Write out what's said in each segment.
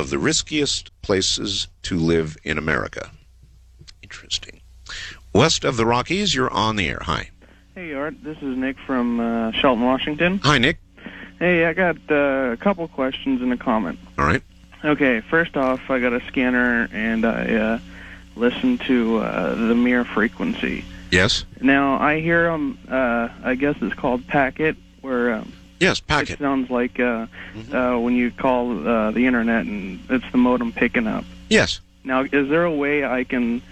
of the riskiest places to live in America. Interesting. West of the Rockies, you're on the air. Hi. Hey, Art. This is Nick from Shelton, Washington. Hi, Nick. Hey, I got a couple questions and a comment. All right. Okay, first off, I got a scanner, and I listen to the Mir frequency. Yes. Now, I hear I guess it's called packet, where yes, packet. It sounds like when you call the Internet, and it's the modem picking up. Yes. Now, is there a way I can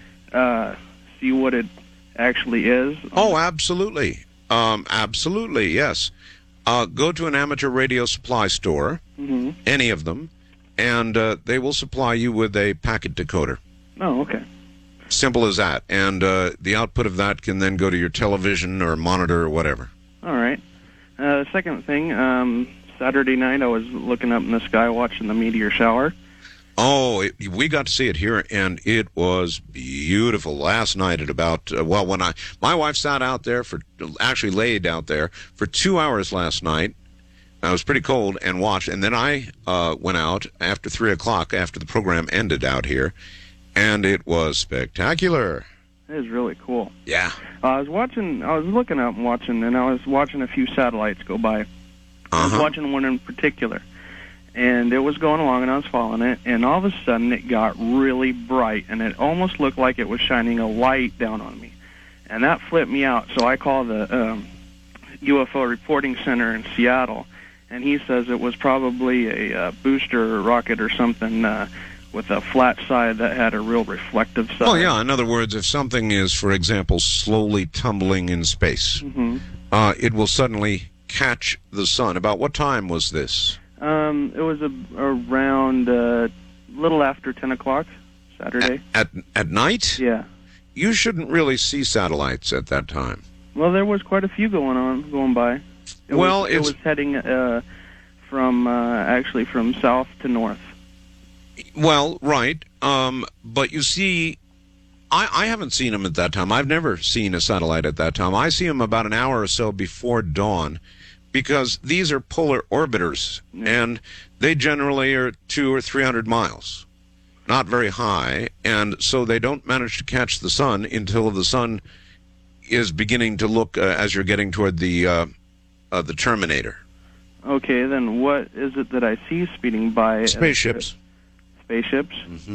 see what it actually is? Oh, absolutely. Absolutely, yes. Go to an amateur radio supply store, any of them, and they will supply you with a packet decoder. Oh, okay. Simple as that. And the output of that can then go to your television or monitor or whatever. All right. The second thing, Saturday night I was looking up in the sky watching the meteor shower. Oh, we got to see it here, and it was beautiful. Last night at about, when my wife sat out there actually laid out there for 2 hours last night. It was pretty cold and watched, and then I went out after 3 o'clock after the program ended out here, and it was spectacular. It was really cool. Yeah. I was looking up and watching, and I was watching a few satellites go by. I was watching one in particular. And it was going along, and I was following it, and all of a sudden it got really bright, and it almost looked like it was shining a light down on me. And that flipped me out, so I called the UFO Reporting Center in Seattle, and he says it was probably a booster rocket or something with a flat side that had a real reflective side. Oh, yeah. In other words, if something is, for example, slowly tumbling in space, it will suddenly catch the sun. About what time was this? It was around little after 10 o'clock Saturday. At night? Yeah. You shouldn't really see satellites at that time. Well, there was quite a few going by. It was heading from south to north. Well, right. But you see, I haven't seen them at that time. I've never seen a satellite at that time. I see them about an hour or so before dawn, because these are polar orbiters, and they generally are 200 or 300 miles, not very high, and so they don't manage to catch the sun until the sun is beginning to look as you're getting toward the Terminator. Okay, then what is it that I see speeding by? Spaceships. Spaceships?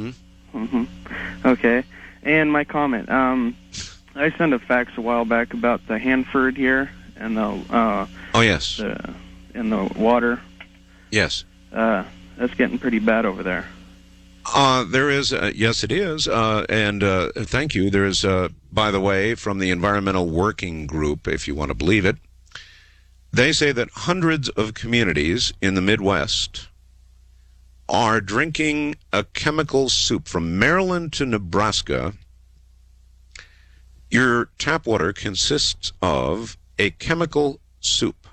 Okay, and my comment. I sent a fax a while back about the Hanford here, and the yes, in the water. Yes, that's getting pretty bad over there. There is, yes, it is, and thank you. There is, by the way, from the Environmental Working Group, if you want to believe it, they say that hundreds of communities in the Midwest are drinking a chemical soup from Maryland to Nebraska. Your tap water consists of a chemical soup,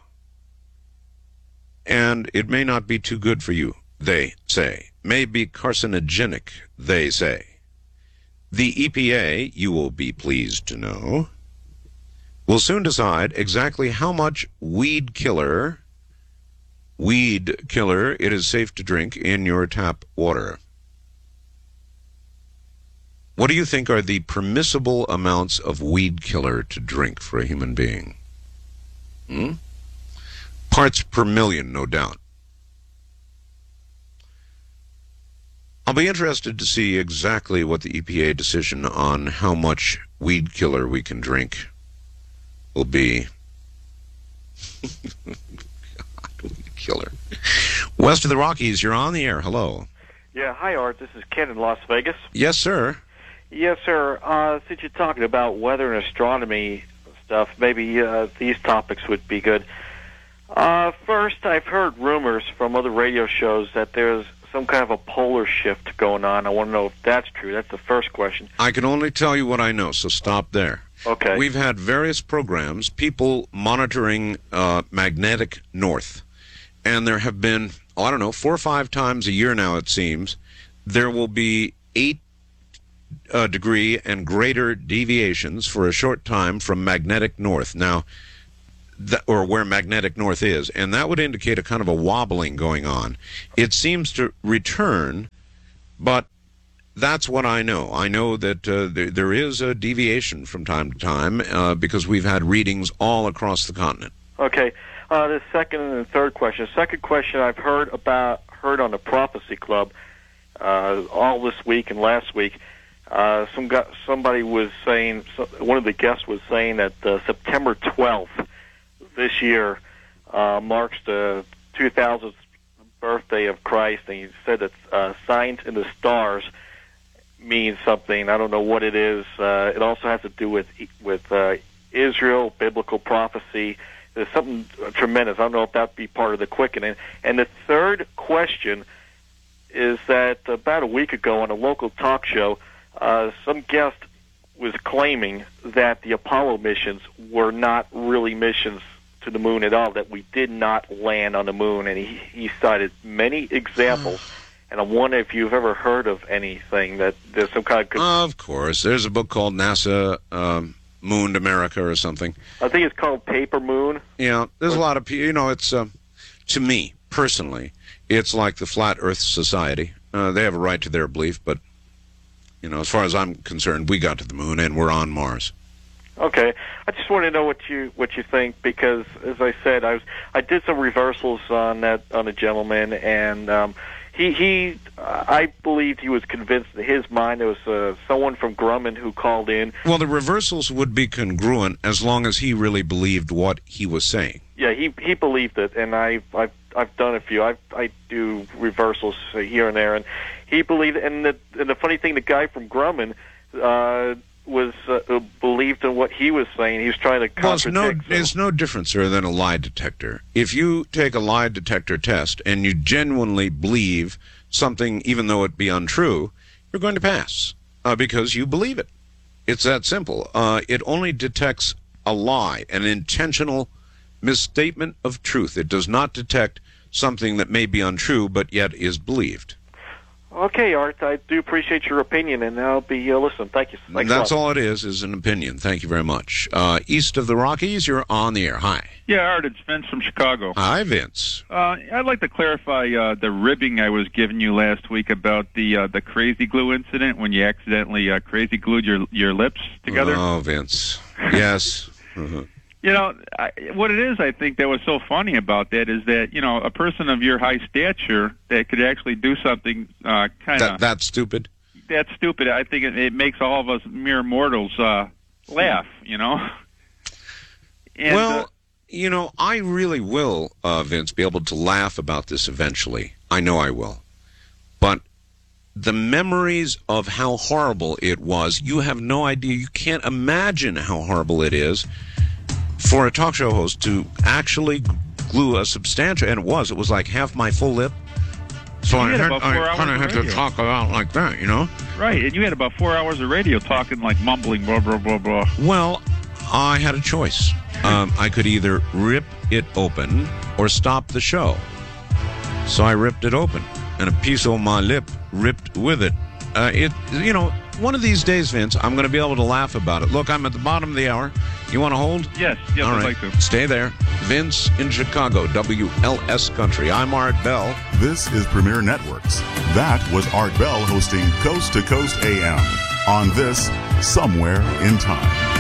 and it may not be too good for you, they say. May be carcinogenic, they say. The EPA, you will be pleased to know, will soon decide exactly how much weed killer it is safe to drink in your tap water. What do you think are the permissible amounts of weed killer to drink for a human being? Parts per million, no doubt. I'll be interested to see exactly what the EPA decision on how much weed killer we can drink will be. God, weed killer. West of the Rockies, you're on the air. Hello. Yeah, hi, Art. This is Ken in Las Vegas. Yes, sir. Yes, sir. Since you're talking about weather and astronomy stuff, maybe these topics would be good. First, I've heard rumors from other radio shows that there's some kind of a polar shift going on. I want to know if that's true. That's the first question. I can only tell you what I know, so stop there. Okay. We've had various programs, people monitoring magnetic north, and there have been, 4 or 5 times a year now, it seems, there will be 8 degree and greater deviations for a short time from magnetic north. Now, or where magnetic north is, and that would indicate a kind of a wobbling going on. It seems to return, but that's what I know. I know that there is a deviation from time to time because we've had readings all across the continent. Okay. The second and third question. Second question I've heard on the Prophecy Club all this week and last week. Somebody was saying, one of the guests was saying that September 12th this year marks the 2000th birthday of Christ, and he said that signs in the stars means something. I don't know what it is. It also has to do with Israel, biblical prophecy. There's something tremendous. I don't know if that would be part of the quickening. And the third question is that about a week ago on a local talk show, some guest was claiming that the Apollo missions were not really missions to the moon at all, that we did not land on the moon, and he cited many examples. And I wonder if you've ever heard of anything that there's some kind of... Of course. There's a book called NASA Mooned America or something. I think it's called Paper Moon. Yeah, there's a lot of people, it's, to me, personally, it's like the Flat Earth Society. They have a right to their belief, but, as far as I'm concerned, we got to the moon and we're on Mars. Okay, I just want to know what you think, because as I said, I did some reversals on a gentleman, and I believed he was convinced in his mind. There was someone from Grumman who called in. Well, the reversals would be congruent as long as he really believed what he was saying. Yeah, he believed it, and I've done a few. I do reversals here and there, and he believed. And the funny thing, the guy from Grumman was believed in what he was saying. He was trying to contradict. Well, it's no different, sir, than a lie detector. If you take a lie detector test and you genuinely believe something, even though it be untrue, you're going to pass because you believe it. It's that simple. It only detects a lie, an intentional misstatement of truth. It does not detect something that may be untrue but yet is believed. Okay, Art, I do appreciate your opinion, and I'll be listening. Thank you. Thanks That's all it is an opinion. Thank you very much. East of the Rockies, you're on the air. Hi. Yeah, Art, it's Vince from Chicago. Hi, Vince. I'd like to clarify the ribbing I was giving you last week about the crazy glue incident when you accidentally crazy glued your lips together. Oh, Vince. Yes. Uh-huh. What it is, I think, that was so funny about that is that, a person of your high stature that could actually do something kind of... That's stupid? That's stupid. I think it makes all of us mere mortals laugh, And, well, I really will, Vince, be able to laugh about this eventually. I know I will. But the memories of how horrible it was, you have no idea. You can't imagine how horrible it is for a talk show host to actually glue a substantial, and it was like half my full lip. So I kind of had to talk about like that, Right, and you had about 4 hours of radio talking like mumbling, blah, blah, blah, blah. Well, I had a choice. I could either rip it open or stop the show. So I ripped it open, and a piece of my lip ripped with it. One of these days, Vince, I'm going to be able to laugh about it. Look, I'm at the bottom of the hour. You want to hold? Yes, all I'd right. like to. Stay there. Vince in Chicago, WLS Country. I'm Art Bell. This is Premier Networks. That was Art Bell hosting Coast to Coast AM on this Somewhere in Time.